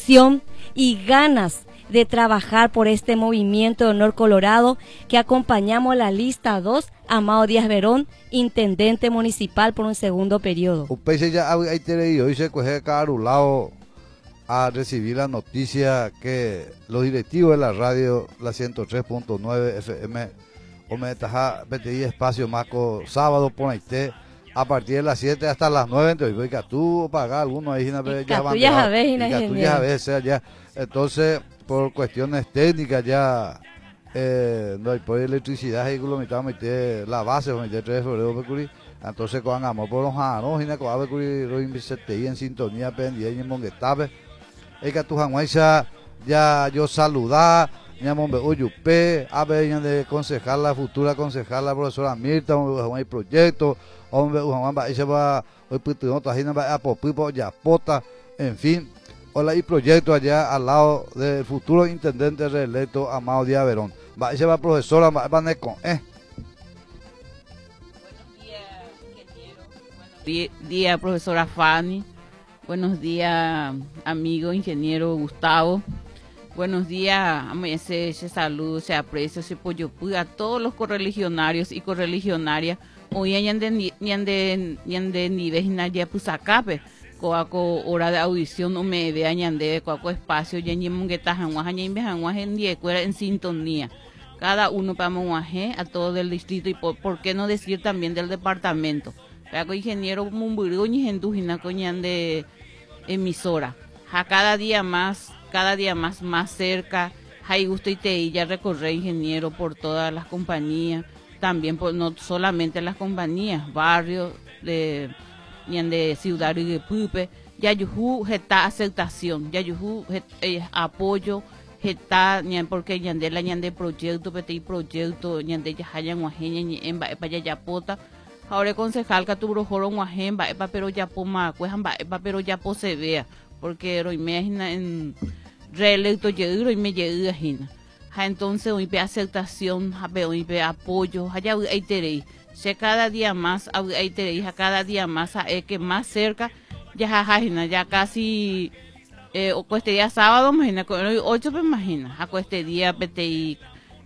ilusión y ganas de trabajar por este movimiento de Honor Colorado que acompañamos la lista 2, Amado Díaz Verón, intendente municipal por un segundo periodo. Upese ya hay hoy se coge cada lado a recibir la noticia que los directivos de la radio, la 103.9 FM, o me taja PTI espacio maco sábado por ahí a partir de las 7 hasta las 9, entonces que tú pagas algunos ahí ya entonces por cuestiones técnicas ya no hay por electricidad y la base 23 de febrero entonces con amor por los años y con ave en sintonía pendiente en Monguetabe es que tu ya yo saludar ñamombe uyupe ave de concejal la futura concejal la profesora Mirta un proyecto hombre Juan se va hoy puto tajina va a popipo ya pota en fin hola y proyecto allá al lado del futuro intendente reelecto Amado Díaz Verón va se va profesora va neco Buenos días profesora Fanny, buenos días amigo ingeniero Gustavo. Buenos días, se saludo, se aprecio, se apoyo a todos los correligionarios y correligionarias. Hoy ñande niveles nadie pusacape, coaco hora de audición no me vea ñande coaco espacio ya ñe mongueta janguaja ñe imbejanguaje en diecuera en sintonía. Cada uno para monguaje a todo del distrito y por qué no decir también del departamento. Coaco ingeniero mumburu ñe gendujina coñande emisora. A cada día más cerca, hay gusto y te ya recorrer ingeniero por todas las compañías, también por no solamente las compañías, barrios de ciudad y de Pupe, ya yuhu gesta aceptación, ya yuhu apoyo gesta porque ñande la ñande proyecto, petit proyecto, ñande ya hayan guajeña en para ya pota. Ahora concejal que tu brojoro guajen va pero ya poma cuejan va pero ya se vea porque lo imagina en reelecto llegó y me llegó entonces hoy ve aceptación hoy ve apoyo allá hay terei se cada día más hay terei cada día más que más cerca ya casi este día sábado imagina 8 me imagina este día PTI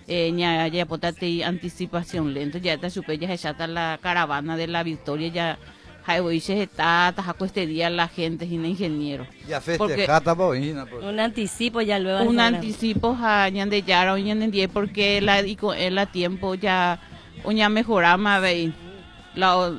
ya potate anticipación lento ya está super ya está la caravana de la victoria ya hoy se está este día la gente y ingeniero ya festejata un anticipo ya luego un anticipo a ñande yara o ñande porque la tiempo ya uña mejora más ve la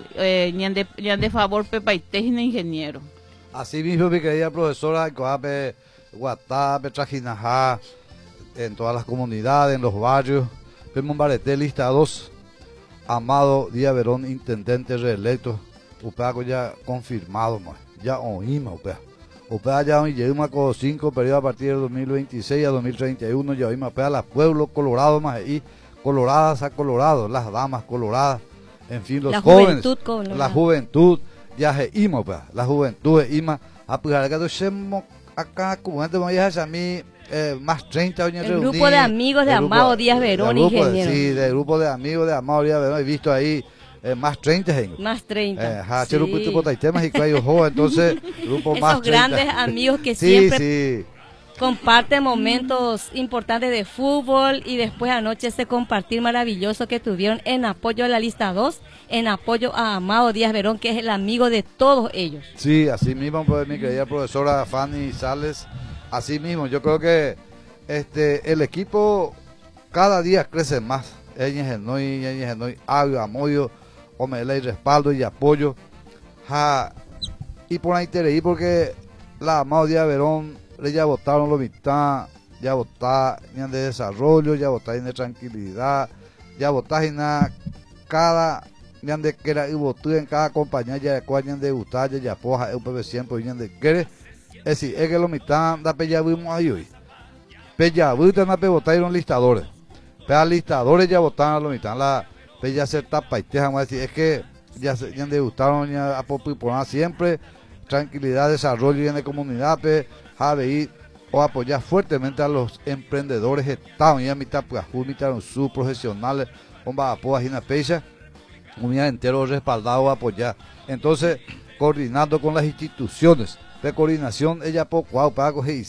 ñande favor pepa y ingeniero así mismo mi querida profesora coape Guatá Trajinajá en todas las comunidades en los barrios Pemombarete lista 2 Amado Díaz Verón intendente reelecto Upeaco ya confirmado, ya oímos, Upea ya llegamos con 5 periodos a partir del 2026 a 2031, ya oímos a la pueblo colorado más y coloradas a colorado, las damas coloradas, en fin, los jóvenes, la juventud, ya oímos, la juventud, oímos, a que acá, como gente me dice a mí, más 30 años el grupo de amigos de Amado Díaz Verón, ingeniero. Sí, del grupo de amigos de Amado Díaz Verón, he visto ahí. Más 30 más 30 sí. Entonces grupo esos más 30. Grandes amigos que siempre comparten momentos importantes de fútbol y después anoche ese compartir maravilloso que tuvieron en apoyo a la lista 2 en apoyo a Amado Díaz Verón que es el amigo de todos ellos. Sí, así mismo pues mi querida profesora Fanny Sales, así mismo yo creo que el equipo cada día crece más. Amoyo Omela y respaldo y apoyo y por ahí te porque la Amado Díaz Verón ya votaron los mitad ya votaron de desarrollo ya votaron de tranquilidad ya votaron cada de que era y votó en cada compañía ya de cuál de gustar ya poja UPB siempre de que es decir es que los mitad da pella vimos ahí hoy pella vuelta na pe votaron listadores pero listadores ya votaron a los mitad la ya se tapa y te vamos a decir es que ya de gustaron ya a popular siempre tranquilidad desarrollo en la comunidad o apoyar fuertemente a los emprendedores estados y a mitad pues sus profesionales bomba apoya y pecha un día entero respaldado apoyar entonces coordinando con las instituciones de coordinación ella poco para coger